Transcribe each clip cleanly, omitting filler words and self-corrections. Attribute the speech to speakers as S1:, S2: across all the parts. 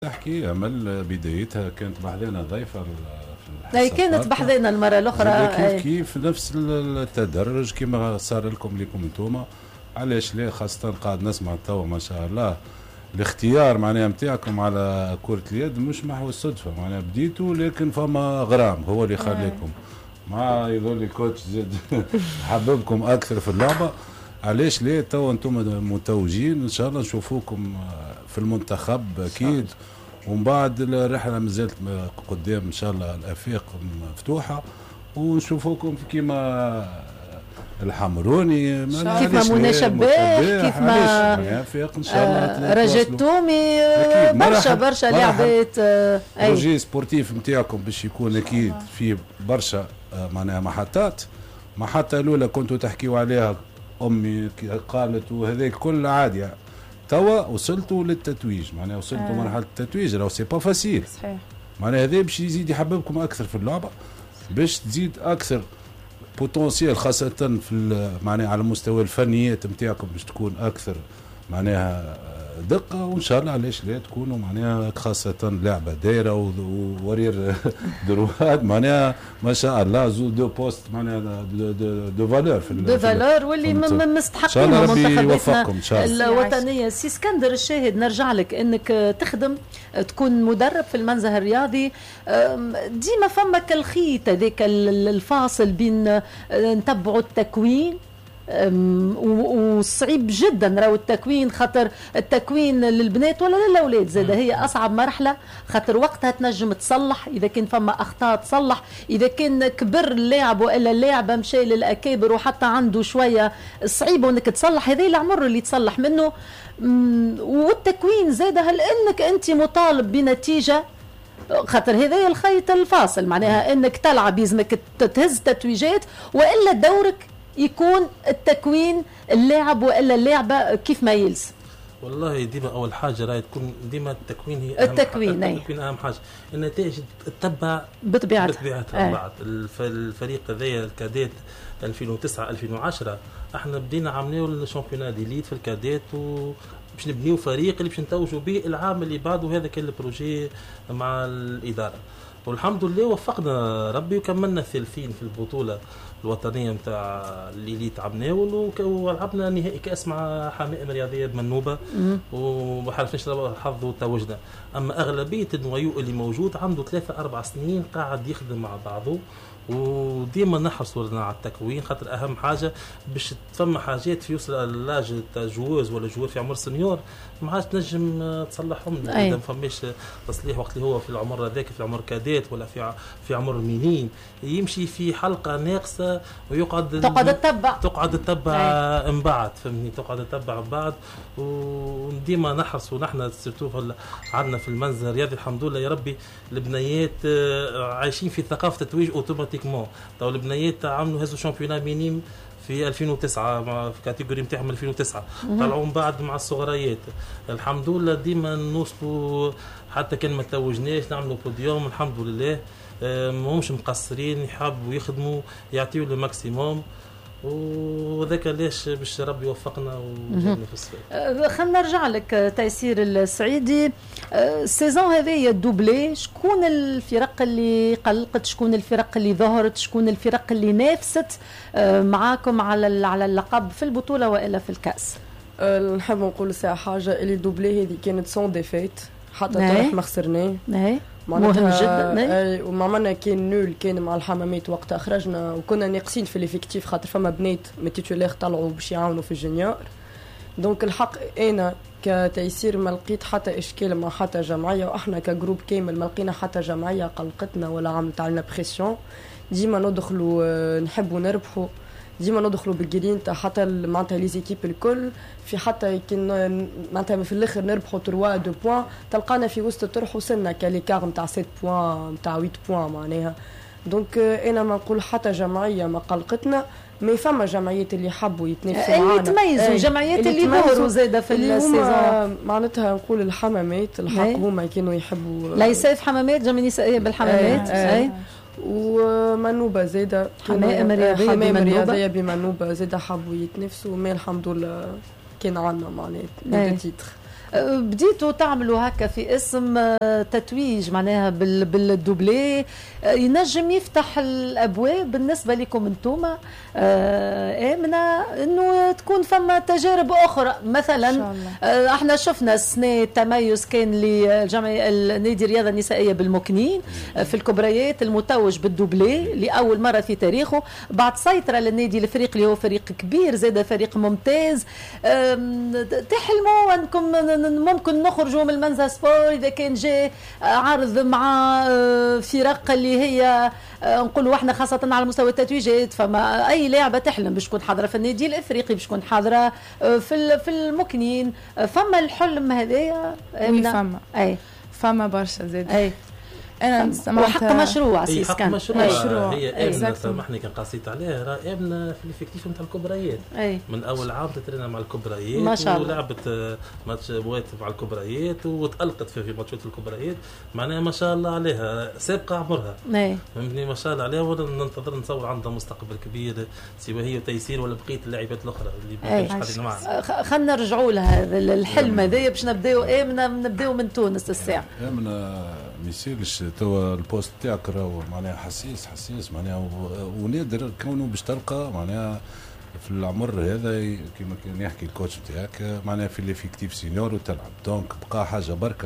S1: تحكي عمل بدايتها كانت بحذانا ضيفة في
S2: هي كانت بحذانا المرة الأخرى
S1: كيف نفس التدرج كما صار لكم انتوما. علاش لا؟ خاصة قاعد نسمع توا ما شاء الله الاختيار معناها نتاعكم على كرة اليد مش محو الصدفة، معناها بديتوا لكن فما غرام هو اللي خليكم ما يظل كوتش زاد حببكم أكثر في اللعبة. علاش لا؟ توا انتم متوجين ان شاء الله نشوفوكم في المنتخب اكيد، ومن بعد الرحله مازالت قدام ان شاء الله، الافاق مفتوحه ونشوفوكم كيما الحمروني
S2: كيف ما منى شباح كيف ما
S1: ان شاء الله
S2: رجاء التومي برشا لعبات.
S1: بروجي سبورتيف نتاعكم باش يكون اكيد في برشا معناها محطه الاولى كنتوا تحكيوا عليها امي قالت وهذاك كل عادي. توا وصلتوا للتتويج، معناها وصلتوا مرحله التتويج، راهو سي با فاسيل
S2: صحيح.
S1: معناها هذا باش يزيد يحببكم اكثر في اللعبه، باش تزيد اكثر بوتنسيال خاصه في معناها على مستوى الفنيات نتاعكم باش تكون اكثر معناها دقه، وان شاء الله علاش لا تكونوا معناها خاصه لعبه دايره وورير دروات معناها ما شاء الله دو بوست معناها دو فالور في
S2: دو فالور واللي مستحقين منتخباتنا الوطنيه. سي اسكندر الشاهد نرجع لك انك تخدم تكون مدرب في المنزه الرياضي، ديما فمك الخيط هذاك الفاصل بين نتبعوا التكوين وصعيب جدا راهو التكوين، خاطر التكوين للبنات ولا للاولاد زاد هي اصعب مرحله، خاطر وقتها تنجم تصلح اذا كان فما اخطاء تصلح، اذا كان كبر اللاعب والا اللاعبه مشى للاكابر وحتى عنده شويه صعيبه انك تصلح، هذا العمر اللي تصلح منه. والتكوين زاد هل انك انت مطالب بنتيجه، خاطر هذا الخيط الفاصل معناها انك تلعب يلزمك تهز تتويجات والا دورك يكون التكوين اللاعب والا اللعبه كيف ما يلزم.
S3: والله ديما اول حاجه راهي تكون ديما التكوين هي
S2: التكوين
S3: اهم حاجه، النتائج تتبع
S2: بطبيعتها
S3: بعد. الفريق هذايا الكاديت 2009 2010 احنا بدينا عملناه الشامبيونات ديليت في الكاديت باش نبنيو فريق اللي باش نتوجوا به العام اللي بعده. هذا كان البروجي مع الاداره والحمد لله وفقنا ربي وكملنا الثالثين في البطوله الوطنيه نتاع الليليت عمناول ولعبنا نهائي كاس مع حمائم رياضيه بمنوبه وحالف نشرب الحظ وتوجنا. اما اغلبيه النويو اللي موجود عنده 3-4 سنين قاعد يخدم مع بعضه، وديما نحرصوا على التكوين خاطر اهم حاجه باش تفهم حاجات في يوصل اللاج تاع جواز ولا جوار في عمر سنيور ما عادش تنجم تصلحهم اذا ما فماش تصليح وقت اللي هو في العمر هذاك في العمر كادات ولا في عمر مينين يمشي في حلقه ناقصه ويقعد تقعد تتبع من بعد، فهمني، تقعد تتبع من بعد. وديما نحرصوا نحن سيرتو عندنا في المنزل الرياضي الحمد لله يا ربي البنيات عايشين في ثقافه التتويج اوتوماتيكمون. تو البنيات عملوا هزوا شامبيونات مينيم في 2009 في كاتيجوري نتاعهم 2009 طلعوا من بعد مع الصغريات. الحمد لله ديما نوصلوا حتى كان ما توجناش نعملوا بوديوم الحمد لله. ماهمش مقصرين يحبوا يخدموا يعطيوا الماكسيموم وذاك ليش باش ربي يوفقنا وجبنا في السباق.
S2: خلينا نرجع لك تيسير السعيدي، السيزون هذه الدوبلي شكون الفرق اللي قلقت، شكون الفرق اللي ظهرت، شكون الفرق اللي نافست معاكم على اللقب في البطولة وإلا في الكأس؟
S4: نحب نقول ساعة حاجة اللي دوبلي هذه كانت سون ديفيت حتى طرح ما خسرناه
S2: مهم جدا.
S4: ومعنا كان نول كان مع الحمامات وقتها خرجنا وكنا ناقصين في الافكتيف خاطر فما بنات من تيتولير طلعوا باش يعاونوا في الجونيور. دونك الحق انا كتيسير ما لقيت حتى اشكال مع حتى جمعيه، واحنا كجروب كامل ما لقينا حتى جمعيه قلقتنا ولا عملت علينا بريسيون. ديما ندخلوا نحبوا نربحوا، ديما ندخلوا بالجرينتا حتى معناتها لي زيكيب الكل في حتى كان معناتها في الاخر نربحوا 3 بوان تلقانا في وسط الطرح وصلنا كاليكار نتاع 7 بوان نتاع 8 بوان معناها. دونك انا ما نقول حتى جمعيه ما قلقتنا، ما فما جمعيات اللي حبوا يتنافسوا معنا
S2: اللي تميزوا جمعيات اللي ظهروا زاده في السيزون
S4: معناتها نقول الحمامات الحق هما كانوا يحبوا
S2: ليس في حمامات جمعيه نسائيه بالحمامات
S4: ومنوبة زادة
S2: حمائم رياضية
S4: بمنوبة زادة حبوا يتنافسوا، ما الحمد لله كان عنا معناتها تيتر.
S2: بديتوا تعملوا هكا في اسم تتويج معناها بالدوبلي ينجم يفتح الابواب بالنسبه لكم انتوما امنه انه تكون فما تجارب اخرى. مثلا احنا شفنا السنه تميز كان لجمعيه النادي الرياضه النسائيه بالمكنين في الكبريات المتوج بالدوبلي لاول مره في تاريخه بعد سيطره للنادي الافريقي اللي هو فريق كبير زاد فريق ممتاز. تحلموا انكم ممكن نخرجوا من المنزه سبور اذا كان جاء عرض مع فرق اللي هي نقولوا احنا خاصه على مستوى التتويجات، فما اي لاعبه تحلم باش تكون حاضره في النادي الافريقي باش تكون حاضره في المكنين. فما الحلم هذايا
S5: فما
S2: اي
S5: فما برشا زاد
S2: اي
S5: انا
S2: وحق مشروع
S3: هي حق مشروع. هي امنه
S5: exactly.
S3: سامحني كان قصيت عليها، راه امنه في الافكتيف نتاع الكبريات. من اول عام تترينا مع الكبريات
S2: ما شاء الله،
S3: ولعبت ماتشات مع الكبريات وتالقت في ماتشات الكبريات، معناها ما شاء الله عليها سابقه عمرها. فهمتني ما شاء الله عليها، وننتظر نصور عندها مستقبل كبير سواء هي وتيسير ولا بقيه اللاعبات الاخرى اللي مش معنا.
S2: خلينا نرجعوا لهذا الحلم هذايا باش نبداو امنه نبداو من تونس الساعه.
S1: امنه ما يصيرش توا البوست تاعك راهو معناها حسيس معناها ونادر كونه باش تلقى معناها في العمر هذا كما كان يحكي الكوتش تاعك معناها في ليفيكتيف سينيور وتلعب. دونك بقى حاجه بركه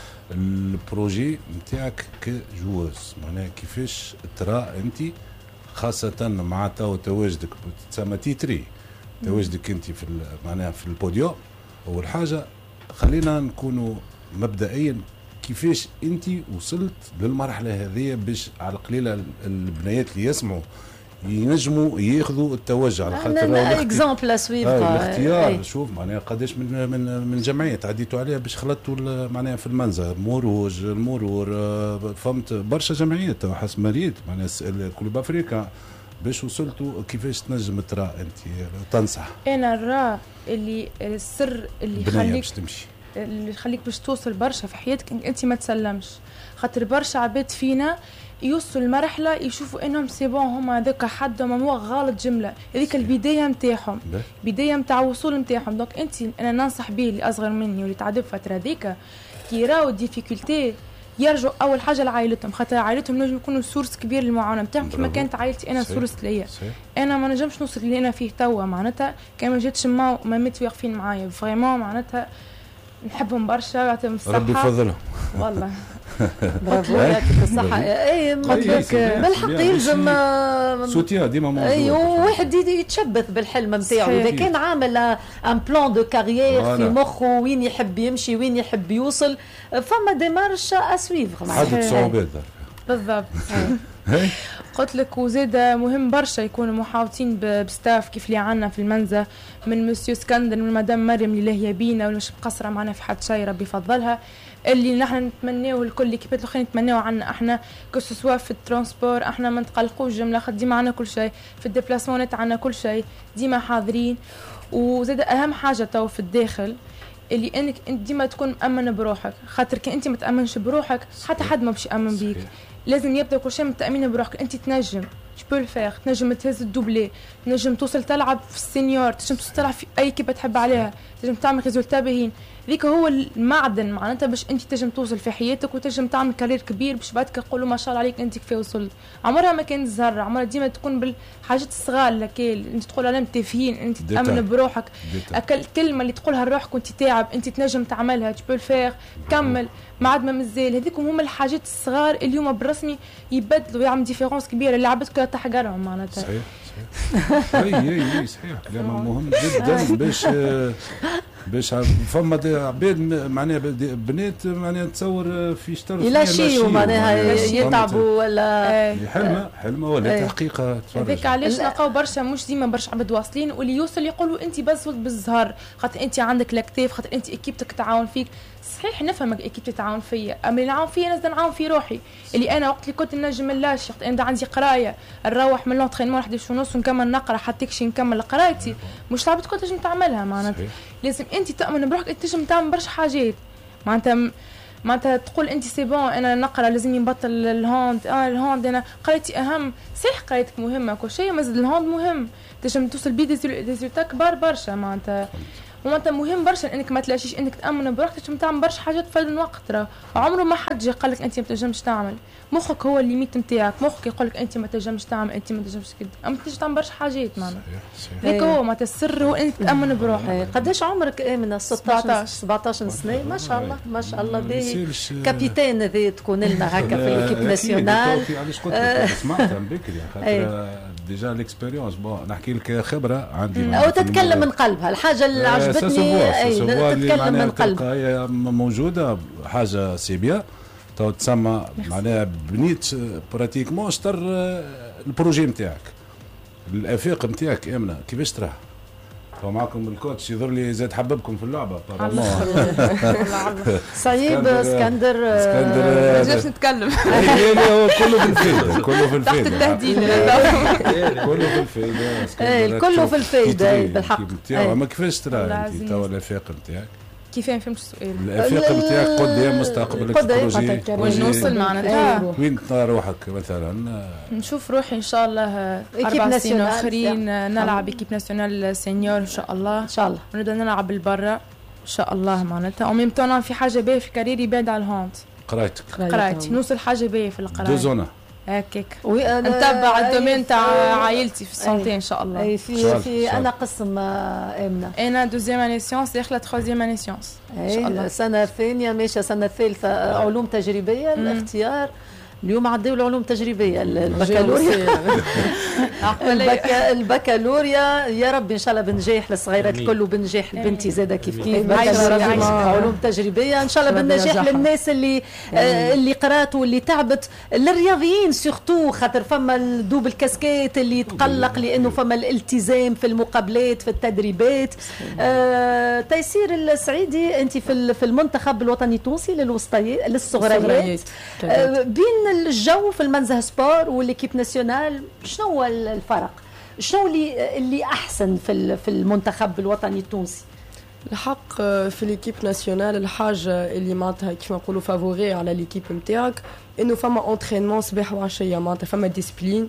S1: البروجي نتاعك كجواز معناها كيفاش ترى انت خاصه مع تواجدك تسمى تيتري تواجدك انت في معناها في البوديوم. اول حاجه خلينا نكونوا مبدئيا كيفاش انت وصلت للمرحله هذه باش على القليله البنايات اللي يسمعوا ينجموا ياخذوا التوجه على خاطر
S2: اكزامبل سويف
S1: الاختيار. شوف معناها قداش من جمعيات عديتوا عليها باش خلطوا معناها في المنزه المرور فهمت برشا جمعيات حسب مريت معناها كلوب افريقيا باش وصلتوا كيفاش تنجم ترى انت تنصح.
S5: انا نرى اللي السر اللي يخليك
S1: تمشي
S5: اللي يخليك باش توصل برشا في حياتك انك انت ما تسلمش. خاطر برشا عباد فينا يوصلوا لمرحله يشوفوا انهم سي بون هما هذاك حد هما غلط جمله هذيك البدايه نتاعهم بدايه نتاع وصول نتاعهم. دونك انت انا ننصح به اللي اصغر مني واللي تعدى فتره هذيك كي يراو ديفيكولتي يرجعوا اول حاجه لعائلتهم. خاطر عائلتهم نجم يكونوا سورس كبير للمعاونه نتاعهم كما كانت عائلتي انا سورس ليا. انا ما نجمش نوصل اللي انا فيه توا معناتها كان ما جاتش ما مات واقفين معايا فريمون معناتها نحبهم برشا يعطيهم الصحه
S1: ربي يفضلهم
S5: والله.
S2: برافو يعطيك الصحه. اي بالحق يلزم
S1: سوتيا ديما موجود.
S2: اي واحد يتشبث بالحلم نتاعو اذا كان عامل ان بلان دو كارير في مخه وين يحب يمشي وين يحب يوصل فما ديمارش اسويفغ
S1: عدد صعوبات
S5: بالضبط. قلت لك وزيد مهم برشا يكونوا محاوطين بستاف كيف اللي عنا في المنزه من مسيو اسكندر من مدام مريم اللي هي بينا ولا مش مقصره معنا في حد شيء ربي يفضلها اللي نحن نتمناوه الكل كيفات الاخرين نتمناو عنا احنا كسوا في الترانسبور احنا ما نتقلقوش جمله خدي معنا كل شيء في الديبلاسمونات عنا كل شيء ديما حاضرين. وزيد اهم حاجه تو في الداخل اللي انك انت ديما تكون مأمن بروحك. خاطر كي انت ما تأمنش بروحك حتى حد ما باش يأمن بيك. لازم يبدا كل شيء من التأمين بروحك. انت تنجم تبو الفيغ تنجم تهز الدوبلي تنجم توصل تلعب في السينيور تنجم توصل تلعب في اي كيبه تحب عليها تنجم تعمل ريزولتا باهين. ذيك هو المعدن معناتها باش انت تنجم توصل في حياتك وتنجم تعمل كارير كبير باش بعدك يقولوا ما شاء الله عليك انت كيف وصلت. عمرها ما كانت زهره عمرها ديما تكون بالحاجات الصغار لكيل انت تقول عليهم تافهين انت تامن بروحك. الكلمه اللي تقولها لروحك وانت تاعب انت تنجم تعملها تبو الفيغ كمل ما عاد ما مازال. هذيكم هما الحاجات الصغار اليوم بالرسمي يبدلوا يعمل ديفيرونس كبيره اللي عبد كلها تحقرهم معناتها.
S1: صحيح صحيح كلام مهم جدا باش فما عباد معناها بنات معناها تصور في شطر
S2: لا شيء معناها يتعبوا ولا
S1: حلمه ولا تحقيقها.
S5: هذاك علاش نلقاو برشا مش ديما برشا عباد واصلين واللي يوصل يقولوا انت بس بالزهر خاطر انت عندك لاكتيف خاطر انت اكيبتك تعاون فيك. صحيح نفهمك اكيبتي تعاون فيا اما اللي نعاون فيا ناس نعاون في روحي اللي انا وقت اللي كنت نجم نلاش انا عندي قرايه نروح من لونترينمون 11:30 ونكمل نقرا حتى كشي نكمل قرايتي مش لعبت كنت تنجم تعملها معناتها. لازم انت تامن بروحك انت تنجم تعمل برشا حاجات معناتها تقول انت سي بون انا نقرا لازم نبطل الهوند الهوند انا قرايتي اهم. صح قرايتك مهمه كل شيء مازال الهوند مهم تنجم توصل بيه ديزولتا كبار برشا معناتها ومعناتها مهم برشا انك ما تلاشيش انك تامن بروحك باش تعمل برشا حاجات في الوقت. راه عمره ما حد جا قال لك انت ما تنجمش تعمل، مخك هو الليميت نتاعك، مخك يقول لك انت ما تنجمش تعمل، انت ما تنجمش كده، اما تنجم تعمل برشا حاجات معناها. هيك هو معناتها السر هو انك تامن بروحك.
S2: قداش عمرك امنه؟ 17 سنه ما شاء الله ما شاء الله. باهي كابيتان هذا تكون لنا هكا في ليكيب ناسيونال.
S1: علاش قلت لك سمعتها من بكري خاطر ديجا ليكسبيريونس. بون نحكي لك خبره عندي
S2: او تتكلم من قلبها. الحاجه اللي عجبتني تتكلم من قلبها.
S1: هي موجوده حاجه سيبيا تو تسمى معناها بنيت براتيكمون شطر البروجي نتاعك الافاق نتاعك امنه كيفاش تراه. معكم الكوتش يظهر لي زاد حببكم في اللعبه
S2: صعيب. اسكندر
S5: ما جاش نتكلم.
S1: هو كله في الفايده كله في الفايده
S5: تحت التهديد
S1: كله في الفايده
S2: كله في الفايده بالحق.
S1: اما كيفاش ترى انت تو الافاق نتاعك؟
S5: كيف ما فهمتش السؤال.
S1: الافاق نتاعك قدام مستقبلك البروجي
S5: وين نوصل معناتها؟
S1: وين ترى روحك مثلا؟
S5: نشوف روحي ان شاء الله 4 سنين اخرين نلعب ايكيب ناسيونال سينيور ان شاء الله.
S2: ان شاء الله
S5: ونبدا نلعب بالبرا ان شاء الله معناتها. وميم طون في حاجه باهيه في كاريري بعد على الهونت. قرايتي نوصل حاجه باهيه في القرايه.
S1: دوزونا
S5: هكاك نتبع الدومين تاع عائلتي في السونتي ان شاء الله.
S2: في انا قسم امنه.
S5: انا دوزيام اني سيونس داخله تخوزيام اني سيونس
S2: ان شاء الله. سنه ثانيه ماشيه سنه ثالثه علوم تجريبيه. الاختيار اليوم عدوا العلوم التجريبيه البكالوريا. البكالوريا يا رب ان شاء الله بنجاح للصغيرات الكل وبنجاح لبنتي زاده كيف علوم تجريبيه ان شاء الله بالنجاح للناس اللي قرات واللي تعبت. للرياضيين سورتو خاطر فما الدوب الكاسكيت اللي يتقلق لانه فما الالتزام في المقابلات في التدريبات. تيسير السعيدي انت في المنتخب الوطني التونسي للصغريات. بين الجو في المنزه سبور والليكيب ناسيونال شنو هو الفرق؟ شنو اللي احسن في المنتخب الوطني التونسي؟
S4: الحق في ليكيب ناسيونال الحاجه اللي معناتها كيف نقولوا فافوري على ليكيب نتاعك انه فما اونترينمون صباح وعشيه معناتها فما ديسبلين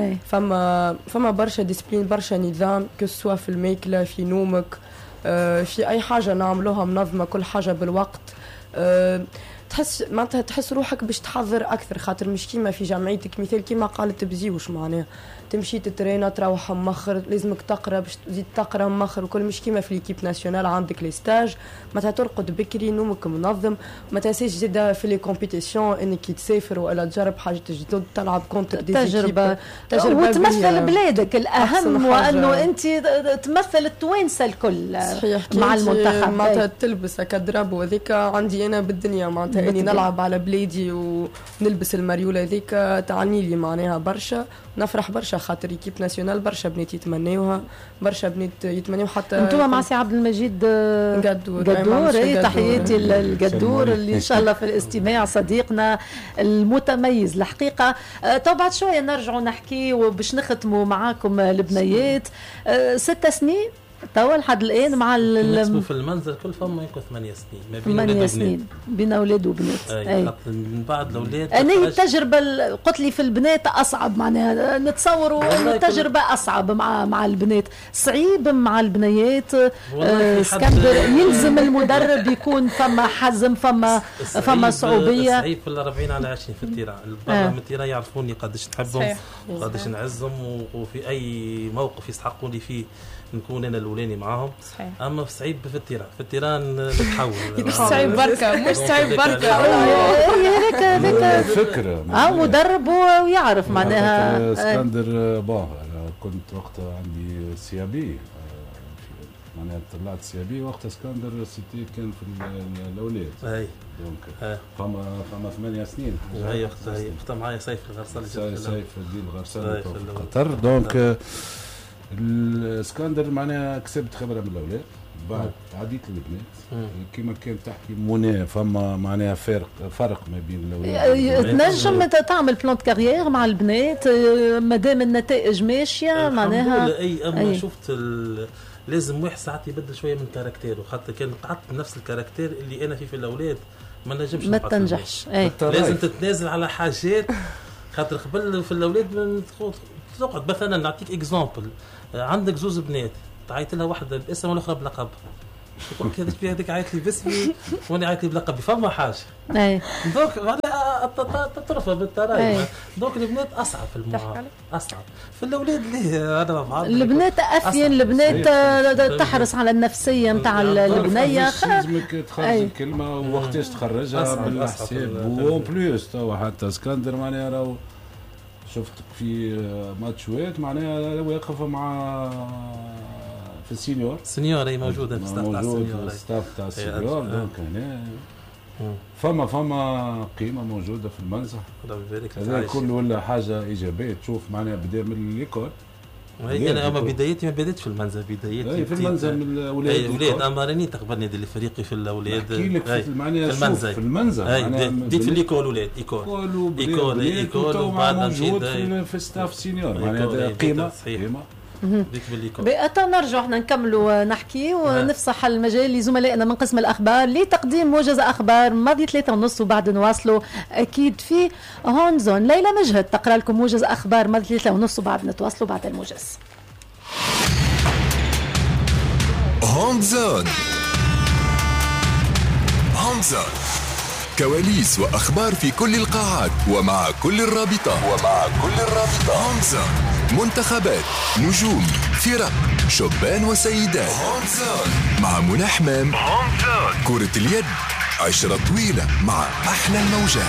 S4: فما برشا ديسبلين برشا نظام كو سوا في الماكله في نومك في اي حاجه نعملوها منظمه كل حاجه بالوقت. تحس معناتها تحس روحك باش تحضر اكثر خاطر مش كيما في جامعتك مثال كيما قالت بزيوش معناها تمشي تترينا تروح مخر لازمك تقرا باش تزيد تقرا مخر وكل مش كيما في ليكيب ناسيونال عندك لي ستاج معناتها ترقد بكري نومك منظم ما تنساش زيد في لي كومبيتيسيون انك تسافر ولا تجرب حاجات جدد تلعب كونتر دي
S2: تجربه وتمثل بلادك الاهم وانه انت تمثل التوانسه الكل مع المنتخب
S4: معناتها تلبس هكا دراب وهذيك عندي انا بالدنيا معناتها اني نلعب على بلادي ونلبس المريوله هذيك تعني لي معناها برشا نفرح برشا خاطر ايكيب ناسيونال برشا بنات يتمناوها برشا بنات يتمناو حتى
S2: انتم مع سي عبد المجيد قدور. تحياتي للقدور اللي ان شاء الله في الاستماع صديقنا المتميز الحقيقه. تو بعد شويه نرجعوا نحكي وباش نختموا معاكم البنيات 6 سنين توا لحد الان مع
S3: في المنزل كل فما يكون 8 سنين ما بين
S2: 8 سنين بين اولاد وبنات.
S3: من بعد الاولاد
S2: انا التجربه قلت لي في البنات اصعب معناها نتصوروا التجربه اصعب مع البنات صعيب مع البنيات. اسكندر يلزم المدرب يكون فما حزم فما صعوبيه.
S3: صعيب في 40 على 20 في التيران برا من التيران يعرفوني قداش نحبهم وقداش نعزهم وفي اي موقف يستحقوني فيه نكون انا الاولاني معاهم. صحيح. اما صعيب في التيران نتحول
S5: مش صعيب بركه مش صعيب بركه
S2: هيك
S1: فكره
S2: مدرب ويعرف معناها.
S1: اسكندر انا كنت وقتها عندي سيابي معناها طلعت سيابي وقت اسكندر سيتي كان في الاولاد.
S3: اي
S1: دونك فما 8 سنين
S3: هي وقتها معايا سيف الغرسالي
S1: سيف الدين الغرسالي في قطر. دونك الاسكندر معناها كسبت خبره من الاولاد بعد عديت للبنات كما كان تحكي منى فما معناها فرق ما بين الاولاد.
S2: تنجم تعمل بلان كارير مع البنات مادام النتائج ماشيه معناها
S3: اما شفت لازم واحد ساعات يبدل شويه من كاركتيره خاطر كان قعدت بنفس الكاركتير اللي انا فيه في الاولاد ما نجمش
S2: ما تنجحش.
S3: لازم تتنازل على حاجات خاطر قبل في الاولاد تقعد مثلا نعطيك اكزامبل عندك زوز بنات تعيط لها واحده باسم والاخرى بلقب هذيك عيط لي باسمي وانا عيط لي بلقبي فما حاجه.
S2: اي
S3: دونك معناها تطرفها بالتراي. دونك البنات اصعب في المعامله، اصعب في الاولاد. ليه انا مع
S2: البنات افين، البنات تحرص على النفسيه نتاع البنيه.
S1: لازمك تخرج الكلمه ووقتاش تخرجها بالحساب. وون بلوس تو حتى اسكندر معناها راهو شفتك في ماتشوات معناها واقف مع في السينيور.
S3: السينيور هي موجوده في
S1: الستاف تاع السينيور. دونك هنا فما قيمه موجوده في المنزه. هذا كل ولا حاجه ايجابيه. تشوف معناها بدا من الليكول.
S3: انا اما بدايتي ما بديت في المنزل، بدايتي
S1: في المنزل من الاولاد.
S3: اما راني تقبلني دير فريقي في الاولاد
S1: في المنزل. في المنزل
S3: بديت في ليكول ولاد ايكول وبعد مشيت
S1: في ستاف سينيور. معناها قيمه.
S2: بقى نرجع احنا نكملوا نحكي ونفسح المجال لزملائنا من قسم الأخبار لتقديم موجز أخبار ماضي 3:30 وبعد نواصلوا أكيد في هون زون. ليلى مجهد تقرأ لكم موجز أخبار ماضي 3:30 وبعد نتواصلوا بعد الموجز.
S6: هون زون. كواليس وأخبار في كل القاعات ومع كل الرابطة. هون زون. منتخبات، نجوم، فرق، شبان وسيدات. مع منى حمام. كرة اليد، عشرة طويلة مع أحلى الموجات.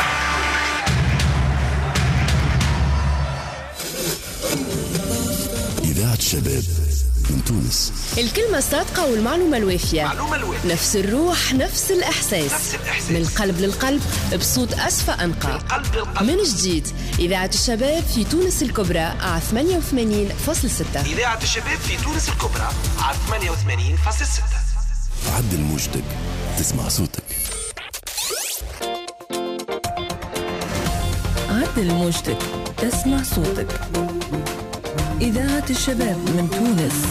S6: إذاعة الشباب من تونس.
S7: الكلمة الصادقة والمعلومة الوافية. نفس الروح، نفس الإحساس. من القلب للقلب، بصوت أصفى أنقى. من جديد إذاعة الشباب في تونس الكبرى على 88.6.
S8: إذاعة الشباب في تونس الكبرى على 88.6.
S6: عدل موجتك تسمع صوتك.
S7: عدل موجتك تسمع صوتك. إذاعة الشباب من تونس.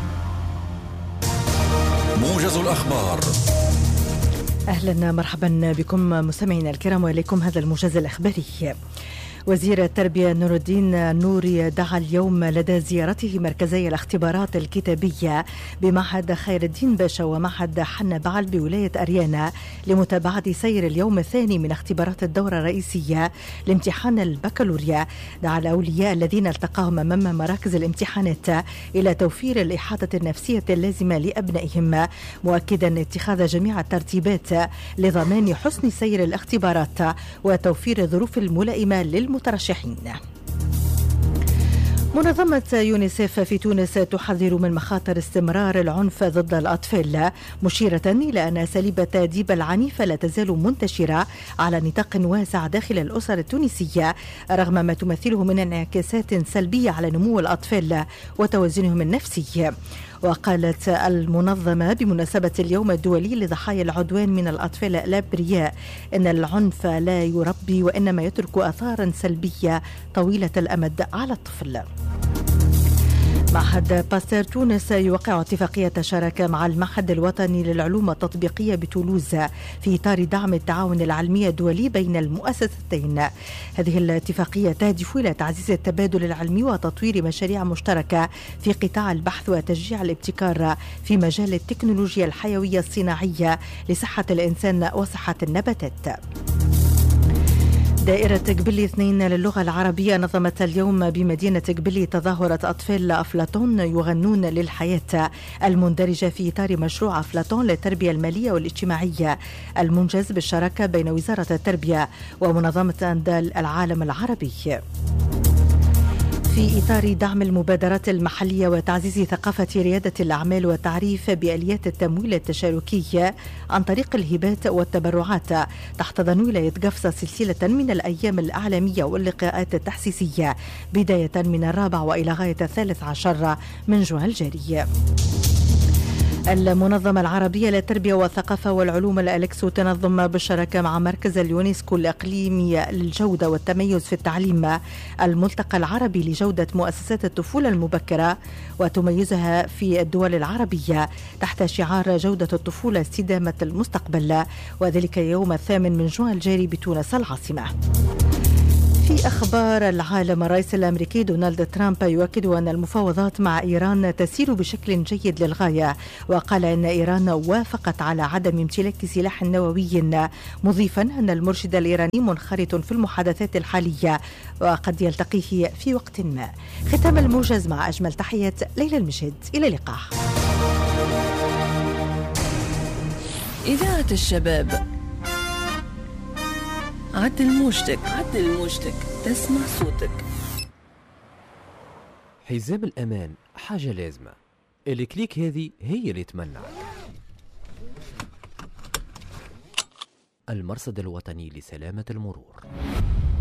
S6: موجز الأخبار.
S2: أهلا مرحبا بكم مستمعينا الكرام وإليكم هذا الموجز الإخباري. وزير التربية نور الدين النوري دعا اليوم لدى زيارته مركزي الاختبارات الكتابية بمعهد خير الدين باشا ومعهد حنا بعل بولاية أريانا لمتابعة سير اليوم الثاني من اختبارات الدورة الرئيسية لامتحان البكالوريا. دعا الأولياء الذين التقاهم أمام مراكز الامتحانات إلى توفير الإحاطة النفسية اللازمة لأبنائهم، مؤكدا اتخاذ جميع الترتيبات لضمان حسن سير الاختبارات وتوفير الظروف الملائمة للمترشحين. منظمة يونيسيف في تونس تحذر من مخاطر استمرار العنف ضد الأطفال، مشيرة إلى أن أساليب التأديب العنيفة لا تزال منتشرة على نطاق واسع داخل الأسر التونسية رغم ما تمثله من انعكاسات سلبية على نمو الأطفال وتوازنهم النفسي. وقالت المنظمة بمناسبة اليوم الدولي لضحايا العدوان من الأطفال الأبرياء إن العنف لا يربي وإنما يترك آثارا سلبية طويلة الأمد على الطفل. معهد باستر تونس يوقع اتفاقية شراكة مع المعهد الوطني للعلوم التطبيقية بتولوز في إطار دعم التعاون العلمي الدولي بين المؤسستين. هذه الاتفاقية تهدف إلى تعزيز التبادل العلمي وتطوير مشاريع مشتركة في قطاع البحث وتشجيع الابتكار في مجال التكنولوجيا الحيوية الصناعية لصحة الإنسان وصحة النباتات. دائرة قبلي 2 للغة العربية نظمت اليوم بمدينة قبلي تظاهرة أطفال أفلاطون يغنون للحياة المندرجة في إطار مشروع أفلاطون للتربية المالية والاجتماعية المنجز بالشراكة بين وزارة التربية ومنظمة أندال العالم العربي. في إطار دعم المبادرات المحلية وتعزيز ثقافة ريادة الأعمال والتعريف بآليات التمويل التشاركي عن طريق الهبات والتبرعات، تحتضن ولاية قفصة سلسلة من الأيام الأعلامية واللقاءات التحسيسية بداية من 4 وإلى غاية 13 من جوان الجاري. المنظمة العربية للتربية والثقافة والعلوم الألكسو تنظم بالشراكة مع مركز اليونسكو الإقليمي للجودة والتميز في التعليم الملتقى العربي لجودة مؤسسات الطفولة المبكرة وتميزها في الدول العربية تحت شعار جودة الطفولة استدامة المستقبل، وذلك يوم 8 من جوان الجاري بتونس العاصمة. في أخبار العالم، الرئيس الأمريكي دونالد ترامب يؤكد أن المفاوضات مع إيران تسير بشكل جيد للغاية، وقال أن إيران وافقت على عدم امتلاك سلاح نووي، مضيفا أن المرشد الإيراني منخرط في المحادثات الحالية وقد يلتقيه في وقت ما. ختام الموجز مع أجمل تحيات ليلى المشهد، إلى اللقاء.
S7: إذاعة الشباب، عدل موجتك تسمع صوتك.
S9: حزام الأمان حاجة لازمة، الكليك هذه هي اللي تمنعك. المرصد الوطني لسلامة المرور.